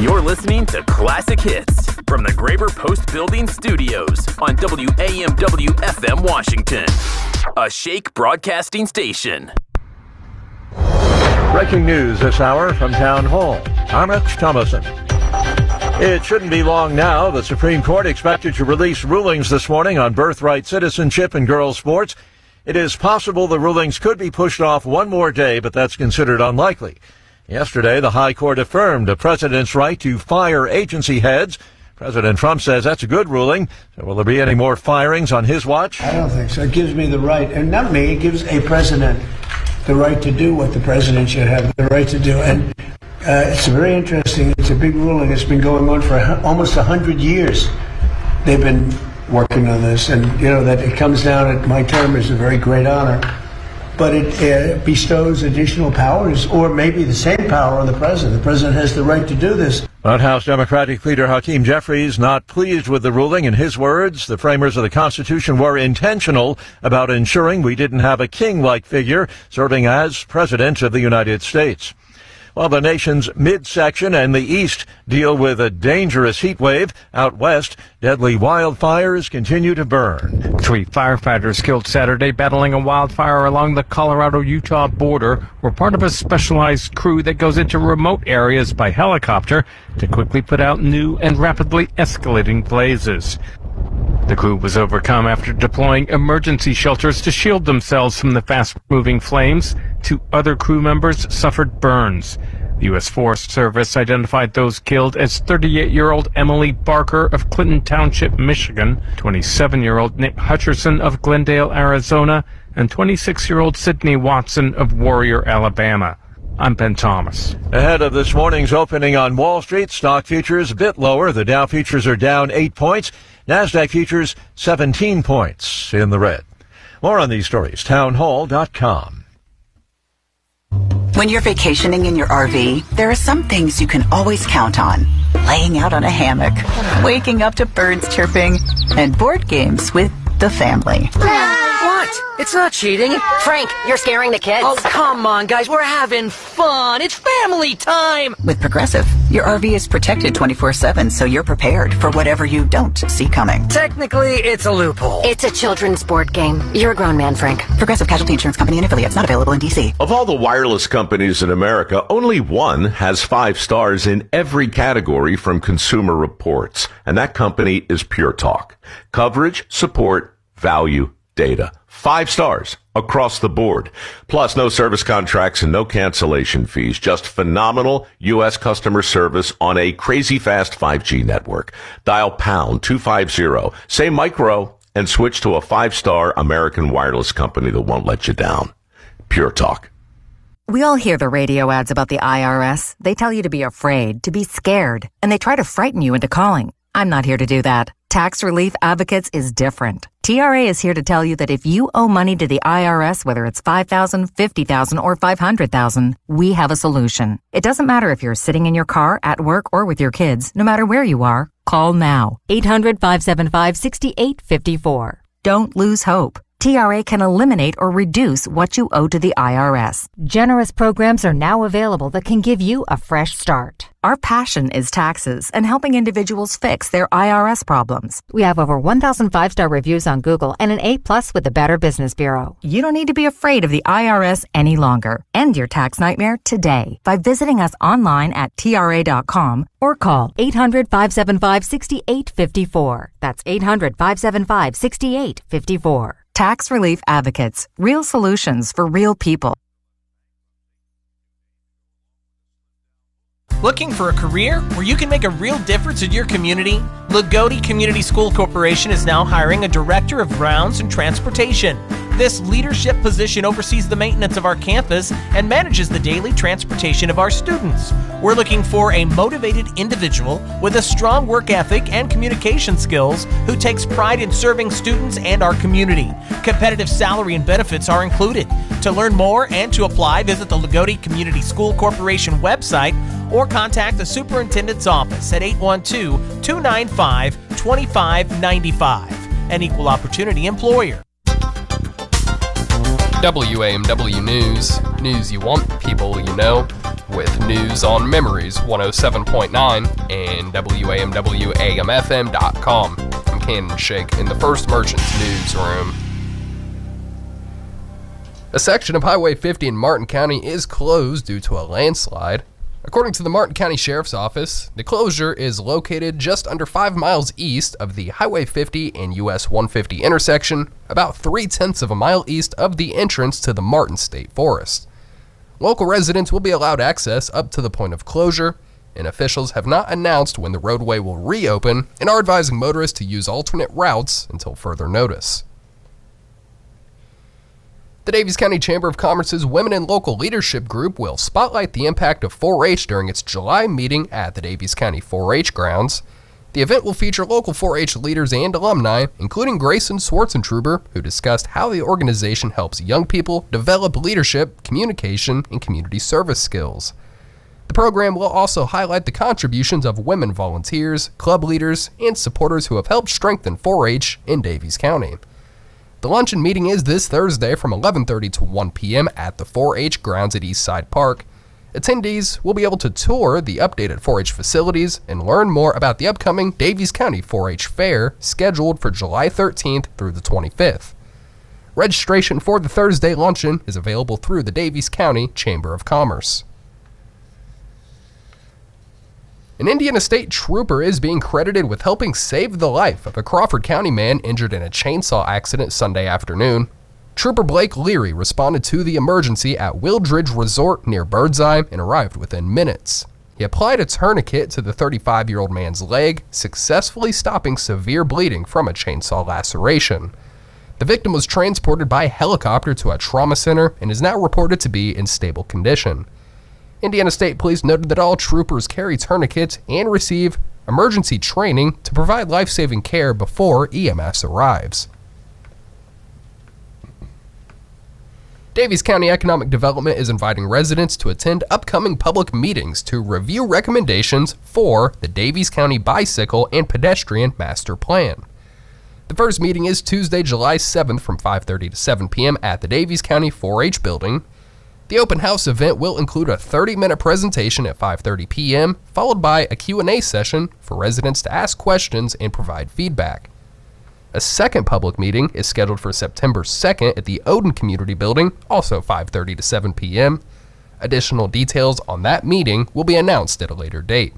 You're listening to Classic Hits from the Graber Post Building Studios on WAMW FM Washington, a Shake broadcasting station. Breaking news this hour from Town Hall. I'm Rich Thomason. It shouldn't be long now. The Supreme Court expected to release rulings this morning on birthright citizenship in girls' sports. It is possible the rulings could be pushed off one more day, but that's considered unlikely. Yesterday, the High Court affirmed the president's right to fire agency heads. President Trump says that's a good ruling. So will there be any more firings on his watch? I don't think so. It gives me the right, and not me, it gives a president the right to do what the president should have the right to do. And it's very interesting. It's a big ruling. It's been going on for almost 100 years. They've been working on this, and that it comes down at my term is a very great honor. But it bestows additional powers, or maybe the same power, on the president. The president has the right to do this. But House Democratic leader Hakeem Jeffries not pleased with the ruling. In his words, the framers of the Constitution were intentional about ensuring we didn't have a king-like figure serving as President of the United States. While the nation's midsection and the east deal with a dangerous heat wave, out west, deadly wildfires continue to burn. 3 firefighters killed Saturday battling a wildfire along the Colorado-Utah border were part of a specialized crew that goes into remote areas by helicopter to quickly put out new and rapidly escalating blazes. The crew was overcome after deploying emergency shelters to shield themselves from the fast-moving flames. 2 other crew members suffered burns. The U.S. Forest Service identified those killed as 38-year-old Emily Barker of Clinton Township, Michigan, 27-year-old Nick Hutcherson of Glendale, Arizona, and 26-year-old Sydney Watson of Warrior, Alabama. I'm Ben Thomas. Ahead of this morning's opening on Wall Street, stock futures a bit lower. The Dow futures are down 8 points. NASDAQ futures 17 points in the red. More on these stories, townhall.com. When you're vacationing in your RV, there are some things you can always count on. Laying out on a hammock, waking up to birds chirping, and board games with the family. What? It's not cheating. Frank, you're scaring the kids. Oh, come on, guys. We're having fun. It's family time. With Progressive, your RV is protected 24/7, so you're prepared for whatever you don't see coming. Technically, it's a loophole. It's a children's board game. You're a grown man, Frank. Progressive Casualty Insurance Company and affiliates, not available in D.C. Of all the wireless companies in America, only one has 5 stars in every category from Consumer Reports, and that company is Pure Talk. Coverage, support, value, data. 5 stars across the board. Plus, no service contracts and no cancellation fees. Just phenomenal U.S. customer service on a crazy fast 5G network. Dial pound 250, say micro, and switch to a 5-star American wireless company that won't let you down. Pure Talk. We all hear the radio ads about the IRS. They tell you to be afraid, to be scared, and they try to frighten you into calling. I'm not here to do that. Tax Relief Advocates is different. TRA is here to tell you that if you owe money to the IRS, whether it's $5,000, $50,000, or $500,000, we have a solution. It doesn't matter if you're sitting in your car, at work, or with your kids. No matter where you are, call now. 800-575-6854. Don't lose hope. TRA can eliminate or reduce what you owe to the IRS. Generous programs are now available that can give you a fresh start. Our passion is taxes and helping individuals fix their IRS problems. We have over 1,000 5-star reviews on Google and an A+ with the Better Business Bureau. You don't need to be afraid of the IRS any longer. End your tax nightmare today by visiting us online at TRA.com or call 800-575-6854. That's 800-575-6854. Tax Relief Advocates. Real solutions for real people. Looking for a career where you can make a real difference in your community? Lagodi Community School Corporation is now hiring a director of grounds and transportation. This leadership position oversees the maintenance of our campus and manages the daily transportation of our students. We're looking for a motivated individual with a strong work ethic and communication skills who takes pride in serving students and our community. Competitive salary and benefits are included. To learn more and to apply, visit the Lagodi Community School Corporation website or contact the superintendent's office at 812-295-2595. An equal opportunity employer. WAMW News. News you want, people you know. with news on Memories 107.9 and WAMWAMFM.com. I'm Cannon Shake in the First Merchants newsroom. A section of Highway 50 in Martin County is closed due to a landslide. According to the Martin County Sheriff's Office, the closure is located just under 5 miles east of the Highway 50 and US 150 intersection, about 0.3 of a mile east of the entrance to the Martin State Forest. Local residents will be allowed access up to the point of closure, and officials have not announced when the roadway will reopen and are advising motorists to use alternate routes until further notice. The Daviess County Chamber of Commerce's Women in Local Leadership Group will spotlight the impact of 4-H during its July meeting at the Daviess County 4-H grounds. The event will feature local 4-H leaders and alumni, including Grayson Swartzentruber, who discussed how the organization helps young people develop leadership, communication, and community service skills. The program will also highlight the contributions of women volunteers, club leaders, and supporters who have helped strengthen 4-H in Daviess County. The luncheon meeting is this Thursday from 11:30 to 1 p.m. at the 4-H grounds at Eastside Park. Attendees will be able to tour the updated 4-H facilities and learn more about the upcoming Daviess County 4-H Fair, scheduled for July 13th through the 25th. Registration for the Thursday luncheon is available through the Daviess County Chamber of Commerce. An Indiana State Trooper is being credited with helping save the life of a Crawford County man injured in a chainsaw accident Sunday afternoon. Trooper Blake Leary responded to the emergency at Wildridge Resort near Birdseye and arrived within minutes. He applied a tourniquet to the 35-year-old man's leg, successfully stopping severe bleeding from a chainsaw laceration. The victim was transported by helicopter to a trauma center and is now reported to be in stable condition. Indiana State Police noted that all troopers carry tourniquets and receive emergency training to provide life-saving care before EMS arrives. Daviess County Economic Development is inviting residents to attend upcoming public meetings to review recommendations for the Daviess County Bicycle and Pedestrian Master Plan. The first meeting is Tuesday, July 7th from 5:30 to 7 p.m. at the Daviess County 4-H building. The open house event will include a 30-minute presentation at 5:30 p.m., followed by a Q&A session for residents to ask questions and provide feedback. A second public meeting is scheduled for September 2nd at the Odin Community Building, also 5:30 to 7 p.m. Additional details on that meeting will be announced at a later date.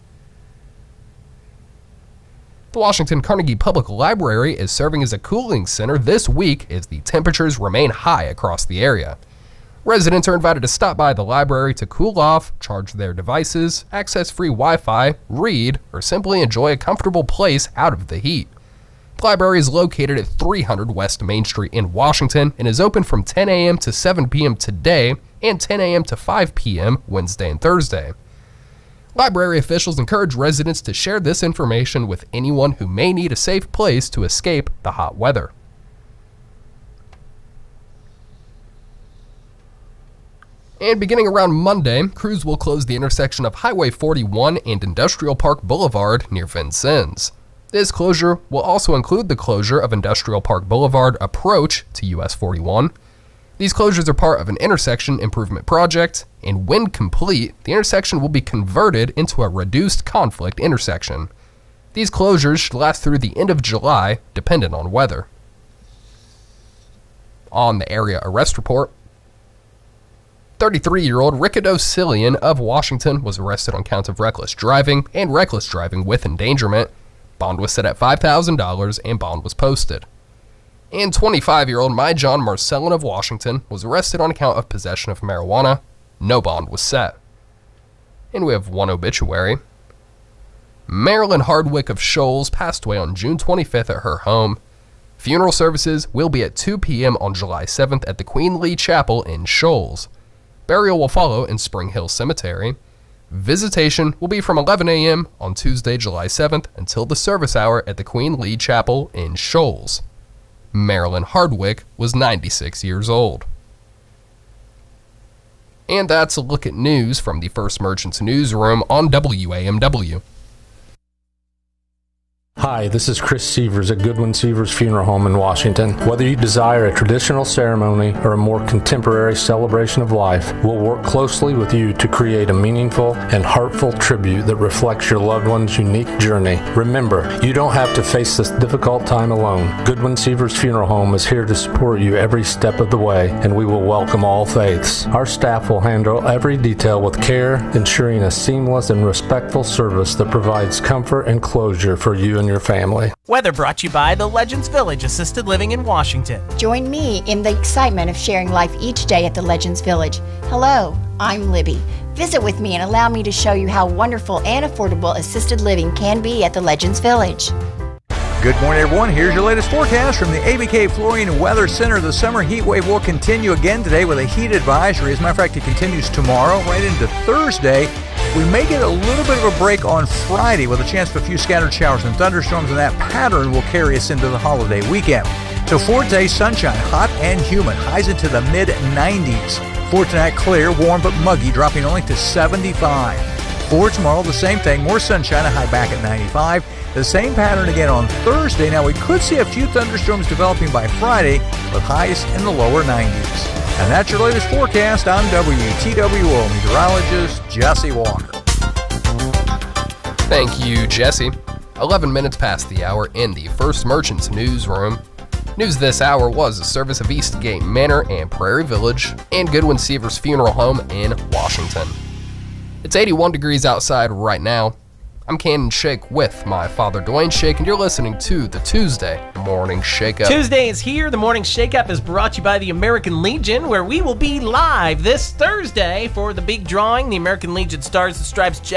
The Washington Carnegie Public Library is serving as a cooling center this week as the temperatures remain high across the area. Residents are invited to stop by the library to cool off, charge their devices, access free Wi-Fi, read, or simply enjoy a comfortable place out of the heat. The library is located at 300 West Main Street in Washington and is open from 10 a.m. to 7 p.m. today and 10 a.m. to 5 p.m. Wednesday and Thursday. Library officials encourage residents to share this information with anyone who may need a safe place to escape the hot weather. And beginning around Monday, crews will close the intersection of Highway 41 and Industrial Park Boulevard near Vincennes. This closure will also include the closure of Industrial Park Boulevard approach to US 41. These closures are part of an intersection improvement project, and when complete, the intersection will be converted into a reduced conflict intersection. These closures should last through the end of July, dependent on weather. On the area arrest report, 33-year-old Ricardo Cillian of Washington was arrested on counts of reckless driving and reckless driving with endangerment. Bond was set at $5,000 and bond was posted. And 25-year-old Myjon Marcellin of Washington was arrested on account of possession of marijuana. No bond was set. And we have one obituary. Marilyn Hardwick of Shoals passed away on June 25th at her home. Funeral services will be at 2 p.m. on July 7th at the Queen Lee Chapel in Shoals. Burial will follow in Spring Hill Cemetery. Visitation will be from 11 a.m. on Tuesday, July 7th until the service hour at the Queen Lee Chapel in Shoals. Marilyn Hardwick was 96 years old. And that's a look at news from the First Merchants newsroom on WAMW. Hi, this is Chris Sievers at Goodwin Sievers Funeral Home in Washington. Whether you desire a traditional ceremony or a more contemporary celebration of life, we'll work closely with you to create a meaningful and heartful tribute that reflects your loved one's unique journey. Remember, you don't have to face this difficult time alone. Goodwin Sievers Funeral Home is here to support you every step of the way, and we will welcome all faiths. Our staff will handle every detail with care, ensuring a seamless and respectful service that provides comfort and closure for you and your family. Weather brought to you by the Legends Village Assisted Living in Washington. Join me in the excitement of sharing life each day at the Legends Village. Hello, I'm Libby. Visit with me and allow me to show you how wonderful and affordable assisted living can be at the Legends Village. Good morning, everyone. Here's your latest forecast from the ABK Flooring and Weather Center. The summer heat wave will continue again today with a heat advisory. As a matter of fact, it continues tomorrow right into Thursday. We may get a little bit of a break on Friday with a chance for a few scattered showers and thunderstorms, and that pattern will carry us into the holiday weekend. So for today, sunshine, hot and humid, highs into the mid-90s. For tonight, clear, warm but muggy, dropping only to 75. For tomorrow, the same thing, more sunshine, a high back at 95. The same pattern again on Thursday. Now, we could see a few thunderstorms developing by Friday with highs in the lower 90s. And that's your latest forecast. I'm WTWO meteorologist Jesse Walker. Thank you, Jesse. 11 minutes past the hour in the First Merchants newsroom. News this hour was a service of Eastgate Manor and Prairie Village and Goodwin Sievers Funeral Home in Washington. It's 81 degrees outside right now. I'm Cannon Shake with my father, Dwayne Shake, and you're listening to the Tuesday Morning Shake-Up. Tuesday is here. The Morning Shake-Up is brought to you by the American Legion, where we will be live this Thursday for the big drawing. The American Legion Stars and Stripes